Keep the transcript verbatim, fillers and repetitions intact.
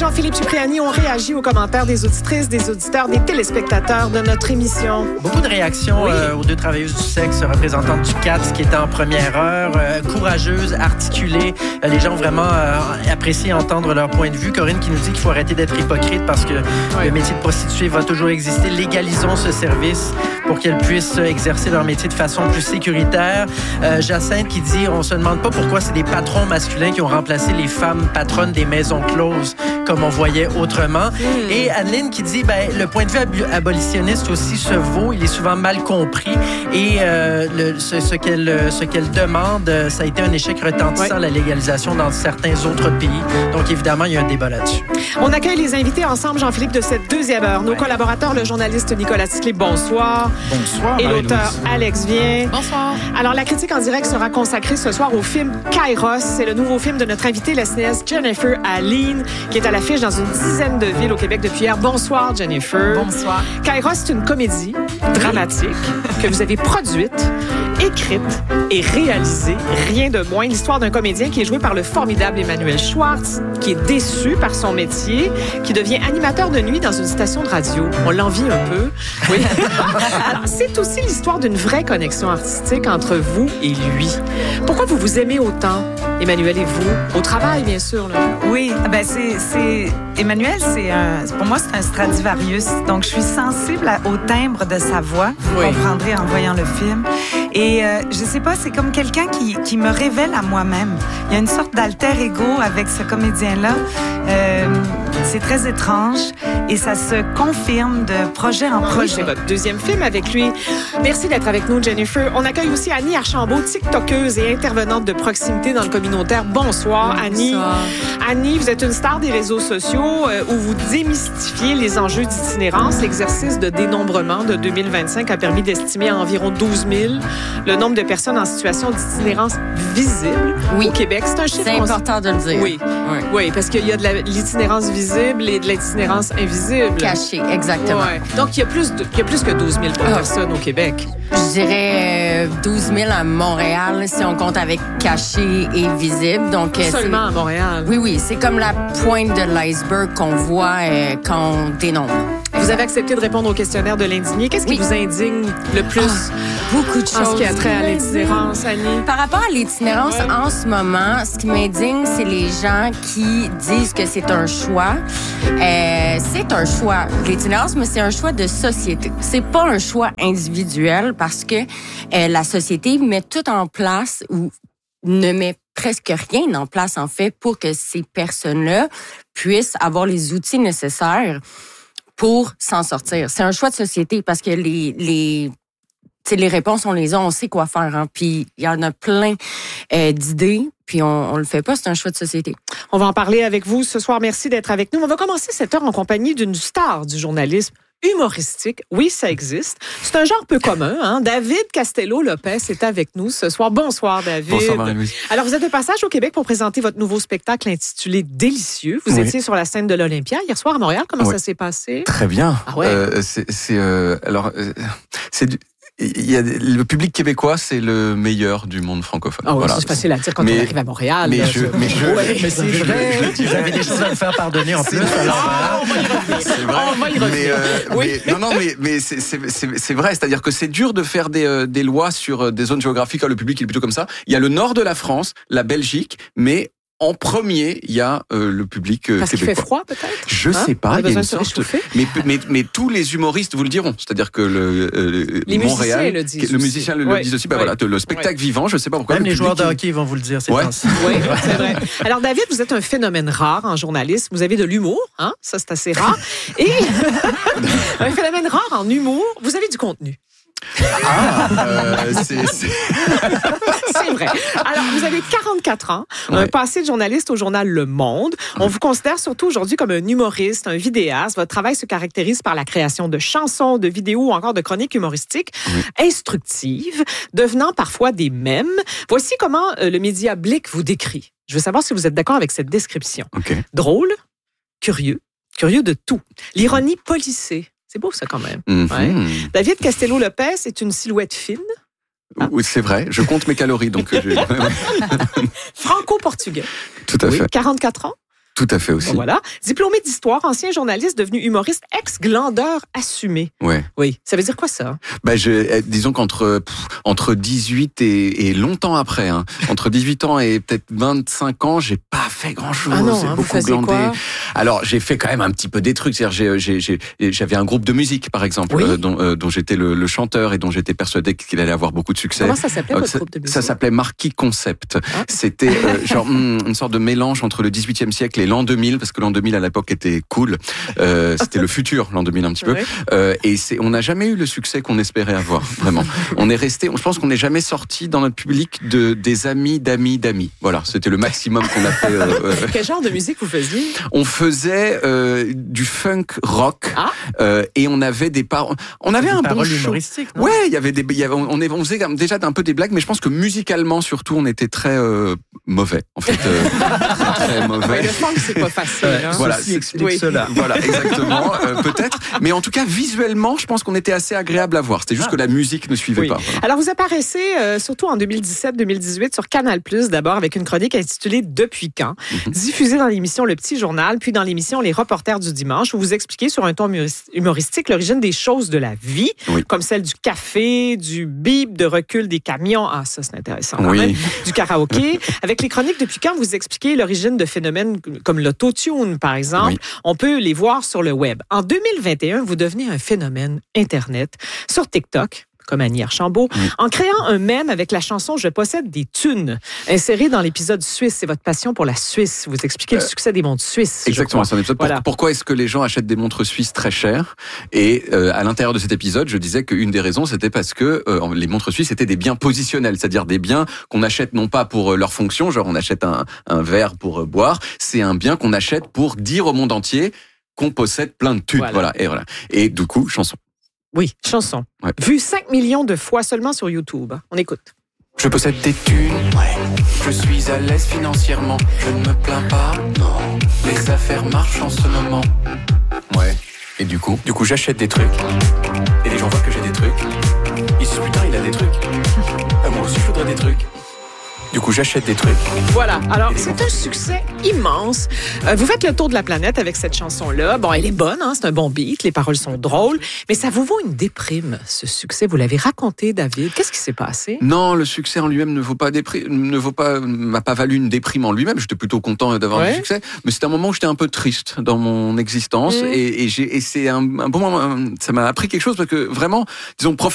Jean-Philippe Cipriani ont réagi aux commentaires des auditrices, des auditeurs, des téléspectateurs de notre émission. Beaucoup de réactions oui. euh, aux deux travailleuses du sexe représentantes du C A T qui étaient en première heure, euh, courageuses, articulées. Euh, les gens ont vraiment euh, apprécié entendre leur point de vue. Corinne qui nous dit qu'il faut arrêter d'être hypocrite parce que oui. le métier de prostituée va toujours exister. Légalisons ce service pour qu'elles puissent exercer leur métier de façon plus sécuritaire. Euh, Jacinthe qui dit, on se demande pas pourquoi c'est des patrons masculins qui ont remplacé les femmes patronnes des maisons closes comme on voyait autrement. Mmh. Et Anne-Lyne qui dit, ben, le point de vue ab- abolitionniste aussi se vaut, il est souvent mal compris et euh, le, ce, ce, qu'elle, ce qu'elle demande, ça a été un échec retentissant, ouais. la légalisation dans certains autres pays. Donc évidemment, il y a un débat là-dessus. On accueille les invités ensemble, Jean-Philippe, de cette deuxième heure. Nos ouais. collaborateurs, le journaliste Nicolas Ticlé, bonsoir. Bonsoir. Et l'auteur Alex Vien. Bonsoir. Alors, la critique en direct sera consacrée ce soir au film Kairos. C'est le nouveau film de notre invitée, la cinéaste Jennifer Aline, qui est à l'affiche dans une dizaine de villes au Québec depuis hier. Bonsoir, Jennifer. Bonsoir. Kairos, c'est une comédie dramatique que vous avez produite, écrite et réalisée. Rien de moins. L'histoire d'un comédien qui est joué par le formidable Emmanuel Schwartz, qui est déçu par son métier, qui devient animateur de nuit dans une station de radio. On l'envie un peu. Oui. Alors, c'est aussi l'histoire d'une vraie connexion artistique entre vous et lui. Pourquoi vous vous aimez autant, Emmanuel et vous? Au travail, bien sûr. Là. Oui, ben c'est, c'est... Emmanuel, c'est un... pour moi, c'est un Stradivarius. Donc, je suis sensible à... au timbre de sa voix. Vous oui. comprendrez en voyant le film. Et euh, je sais pas, c'est comme quelqu'un qui, qui me révèle à moi-même. Il y a une sorte d'alter ego avec ce comédien-là. Euh, c'est très étrange et ça se confirme de projet en projet. Oui, c'est votre deuxième film avec lui. Merci d'être avec nous, Jennifer. On accueille aussi Annie Archambault, tiktokeuse et intervenante de proximité dans le communautaire. Bonsoir, Annie. Bonsoir. Annie, vous êtes une star des réseaux sociaux euh, où vous démystifiez les enjeux d'itinérance. L'exercice de dénombrement de deux mille vingt-cinq a permis d'estimer à environ douze mille le nombre de personnes en situation d'itinérance visible oui. au Québec. C'est un chiffre... C'est important de le dire. Oui, oui. oui parce qu'il y a de la, l'itinérance visible et de l'itinérance invisible. Cachée, exactement. Ouais. Donc, il y a plus, de, il y a plus que douze mille oh. personnes au Québec. Je dirais douze mille à Montréal, si on compte avec caché et visible. Donc, seulement c'est... à Montréal. Oui, oui. C'est comme la pointe de l'iceberg qu'on voit euh, quand on dénombre. Vous avez accepté de répondre au questionnaire de l'indigné. Qu'est-ce qui oui. vous indigne le plus? Oh, beaucoup de choses. En ce qui a trait à l'itinérance, Annie. Par rapport à l'itinérance, ouais. en ce moment, ce qui m'indigne, c'est les gens qui disent que c'est un choix. Euh, c'est un choix, l'itinérance, mais c'est un choix de société. C'est pas un choix individuel parce que euh, la société met tout en place ou ne met presque rien en place, en fait, pour que ces personnes-là puissent avoir les outils nécessaires pour s'en sortir. C'est un choix de société parce que les, les, t'sais, les réponses, on les a, on sait quoi faire. Hein? Puis il y en a plein euh, d'idées, puis on, on le fait pas, c'est un choix de société. On va en parler avec vous ce soir. Merci d'être avec nous. On va commencer cette heure en compagnie d'une star du journalisme humoristique. Oui, ça existe. C'est un genre peu commun. Hein? David Castello-Lopez est avec nous ce soir. Bonsoir, David. Bonsoir, Marie-Louise. Alors, vous êtes de passage au Québec pour présenter votre nouveau spectacle intitulé Délicieux. Vous oui. étiez sur la scène de l'Olympia hier soir à Montréal. Comment oui. ça s'est passé? Très bien. Ah ouais? Euh, c'est, c'est, euh, alors, euh, c'est du... Il y a, le public québécois, c'est le meilleur du monde francophone. Oh, voilà. C'est facile à dire quand mais, on arrive à Montréal. Mais je, mais je, ouais, mais c'est je, vrai. Je, je, vous avez des choses à me faire pardonner en plus. Alors, ah, on va y revenir. C'est vrai. On va y revenir. Mais, euh, oui. mais, non, non, mais, mais c'est, c'est, c'est, c'est vrai. C'est-à-dire que c'est dur de faire des, euh, des lois sur des zones géographiques. Le public il est plutôt comme ça. Il y a le nord de la France, la Belgique, mais en premier, il y a euh, le public euh, Parce québécois. Parce qu'il fait froid, peut-être? Je hein? sais pas. Il y a une sorte. Mais, mais, mais tous les humoristes vous le diront. C'est-à-dire que le euh, les Montréal, musiciens le disent. Le musicien le, ouais. le disent aussi. Ben ouais. Voilà, le spectacle ouais. vivant. Je sais pas pourquoi. Même le les joueurs de qui... hockey vont vous le dire. C'est ouais. Oui, c'est vrai. Alors David, vous êtes un phénomène rare en journalisme. Vous avez de l'humour, hein? Ça c'est assez rare. Et un phénomène rare en humour. Vous avez du contenu. Ah, euh, c'est, c'est... c'est vrai. Alors, vous avez quarante-quatre ans, ouais. un passé de journaliste au journal Le Monde. On vous considère surtout aujourd'hui comme un humoriste, un vidéaste. Votre travail se caractérise par la création de chansons, de vidéos ou encore de chroniques humoristiques oui. instructives, devenant parfois des mèmes. Voici comment euh, le média Blick vous décrit. Je veux savoir si vous êtes d'accord avec cette description. Okay. Drôle, curieux, curieux de tout. L'ironie polissée. C'est beau, ça, quand même. Mm-hmm. Ouais. David Castello-Lopez est une silhouette fine. Ah. Oui, c'est vrai. Je compte mes calories, donc... je... Franco-portugais. Tout à oui. fait. quarante-quatre ans. Tout à fait aussi. Bon, voilà. Diplômé d'histoire, ancien journaliste, devenu humoriste, ex-glandeur assumé. Ouais. Oui. Ça veut dire quoi, ça? Ben, je, disons qu'entre pff, entre dix-huit et, et longtemps après, hein, entre dix-huit ans et peut-être vingt-cinq ans, j'ai pas fait grand-chose. Ah non, j'ai hein, beaucoup vous faisiez glandé. quoi? Alors, j'ai fait quand même un petit peu des trucs. C'est-à-dire, j'ai, j'ai, j'ai, j'avais un groupe de musique, par exemple, Oui. euh, dont, euh, dont j'étais le, le chanteur et dont j'étais persuadé qu'il allait avoir beaucoup de succès. Comment ça s'appelait, Euh, votre ça, groupe de musique? ça s'appelait Marquis Concept. Ah. C'était euh, genre hmm, une sorte de mélange entre le dix-huitième siècle et l'an deux mille, parce que l'an deux mille à l'époque était cool. Euh, c'était le futur, l'an deux mille un petit peu. Oui. Euh, et c'est, on n'a jamais eu le succès qu'on espérait avoir, vraiment. On est resté, je pense qu'on n'est jamais sorti dans notre public de des amis d'amis d'amis. Voilà, c'était le maximum qu'on a fait. Euh, euh, Quel genre de musique vous faisiez? on faisait euh, du funk rock Ah. euh, et on avait des paroles. On avait Des un bon paroles show. humoristiques, non? Ouais, il y avait des, il y avait, on, est, on faisait déjà un peu des blagues, mais je pense que musicalement surtout, on était très euh, mauvais. En fait, euh, très, très mauvais. Ouais, le funk, c'est pas facile. Ouais, hein. voilà, ceci c'est- explique oui. cela. Voilà, exactement, euh, peut-être. Mais en tout cas, visuellement, je pense qu'on était assez agréable à voir. C'était juste Ah. que la musique ne suivait Oui. pas. Voilà. Alors, vous apparaissez euh, surtout en deux mille dix-sept deux mille dix-huit sur Canal plus, d'abord avec une chronique intitulée Depuis quand, Mhm. diffusée dans l'émission Le Petit Journal, puis dans l'émission Les Reporters du dimanche, où vous expliquez sur un ton humoris- humoristique l'origine des choses de la vie, Oui. comme celle du café, du bip de recul des camions. Ah, ça, c'est intéressant. quand Oui. même. Du karaoké. Avec les chroniques Depuis quand, vous expliquez l'origine de phénomènes comme l'autotune, par exemple. Oui. On peut les voir sur le web. En deux mille vingt et un, vous devenez un phénomène Internet sur TikTok, comme Annie Archambault, Oui. en créant un mème avec la chanson « Je possède des thunes », insérée dans l'épisode Suisse. C'est votre passion pour la Suisse. Vous expliquez le succès des montres suisses. je Exactement, crois. c'est un épisode. Pour- Voilà. Pourquoi est-ce que les gens achètent des montres suisses très chères? Et euh, à l'intérieur de cet épisode, je disais qu'une des raisons, c'était parce que euh, les montres suisses étaient des biens positionnels, c'est-à-dire des biens qu'on achète non pas pour euh, leur fonction, genre on achète un, un verre pour euh, boire, c'est un bien qu'on achète pour dire au monde entier qu'on possède plein de thunes. Voilà. Voilà. Et voilà. Et du coup, chanson. Oui, chanson. Ouais. Vue cinq millions de fois seulement sur YouTube. On écoute. Je possède des thunes, ouais. Je suis à l'aise financièrement. Je ne me plains pas, non. Les affaires marchent en ce moment. Ouais. Et du coup, du coup, j'achète des trucs. Et les gens voient que j'ai des trucs. Ils se disent putain, il a des trucs. Ah, moi aussi, je voudrais des trucs. Du coup, j'achète des trucs. Voilà. Alors, c'est un succès immense. Euh, vous faites le tour de la planète avec cette chanson-là. Bon, elle est bonne, hein, c'est un bon beat, les paroles sont drôles, mais ça vous vaut une déprime, ce succès. Vous l'avez raconté, David. Qu'est-ce qui s'est passé? Non, le succès en lui-même ne vaut pas dépri- ne vaut pas, m'a pas valu une déprime en lui-même. J'étais plutôt content d'avoir Ouais. du succès, mais c'était un moment où j'étais un peu triste dans mon existence Mmh. et, et j'ai, et c'est un, un bon moment. Ça m'a appris quelque chose parce que vraiment, disons,